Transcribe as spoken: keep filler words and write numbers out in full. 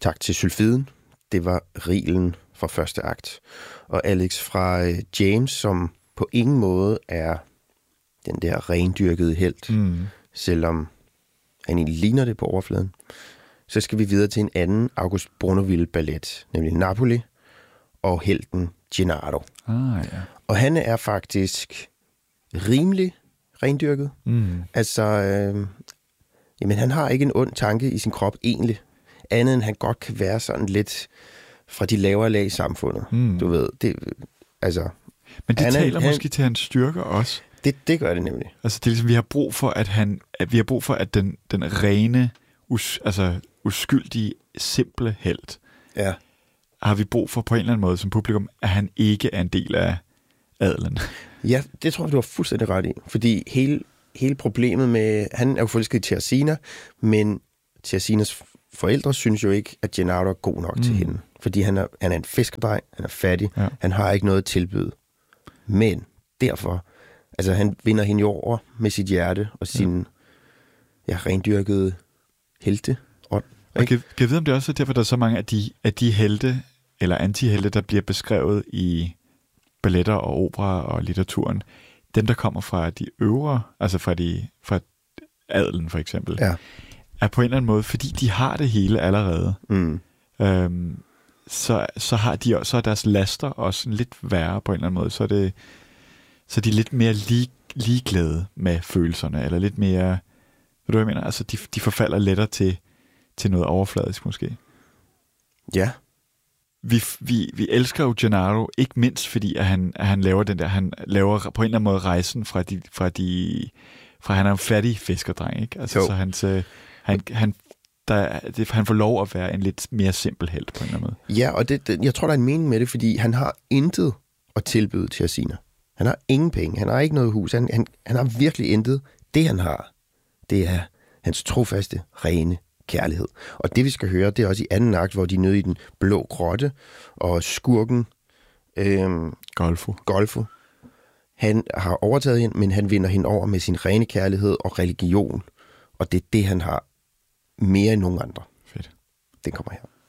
Tak til Sylfiden. Det var Rilen fra første akt. Og Alex fra øh, James, som på ingen måde er den der rendyrkede helt, mm. selvom han egentlig ligner det på overfladen. Så skal vi videre til en anden August Bournonville-ballet, nemlig Napoli og helten Gennaro. Ah, ja. Og han er faktisk rimelig rendyrket. Mm. Altså, øh, jamen han har ikke en ond tanke i sin krop egentlig, andet end han godt kan være sådan lidt fra de lavere lag i samfundet. Mm. Du ved, det, altså... Men det han, taler han, måske til hans styrker også. Det, det gør det nemlig. Altså, det er ligesom, vi har brug for, at han, at vi har brug for, at den, den rene, us, altså uskyldige, simple helt, ja. har vi brug for på en eller anden måde som publikum, at han ikke er en del af adelen. Ja, det tror jeg, du har fuldstændig ret i. Fordi hele, hele problemet med... Han er jo forelsket i Teresina, men Teresinas forældre synes jo ikke, at Gennaro er god nok mm. til hende. Fordi han er, han er en fiskerdreng, han er fattig, ja. Han har ikke noget at tilbyde. Men derfor... Altså, han vinder hende jo over med sit hjerte og sin ja. Ja, rendyrkede helte. Og, og kan, kan jeg vide, om det også er derfor, der er så mange af de, af de helte, eller antihelte, der bliver beskrevet i balletter og opera og litteraturen, dem, der kommer fra de øvre, altså fra, de, fra adelen for eksempel, ja. er på en eller anden måde, fordi de har det hele allerede, mm. øhm, så, så, har de, så er deres laster også lidt værre på en eller anden måde. Så er det så de er lidt mere lig, ligeglade med følelserne, eller lidt mere, ved du hvad jeg mener? Altså, de, de forfalder lettere til, til noget overfladisk måske. Ja. Vi, vi, vi elsker jo Gennaro, ikke mindst fordi, at han, at han laver den der, han laver på en eller anden måde rejsen fra de, fra de, fra han er en fattig fiskerdreng, ikke? Altså, jo. Så hans, han, han, der, det, han får lov at være en lidt mere simpel helt på en eller anden måde. Ja, og det, det, jeg tror, der er en mening med det, fordi han har intet at tilbyde til Teresina. Han har ingen penge, han har ikke noget hus, han, han, han har virkelig intet. Det han har, det er hans trofaste, rene kærlighed. Og det vi skal høre, det er også i anden akt, hvor de er nede i den blå grotte, og skurken øhm, Golfo. Golfo, han har overtaget hende, men han vinder hende over med sin rene kærlighed og religion. Og det er det, han har mere end nogen andre. Fedt. Det kommer her.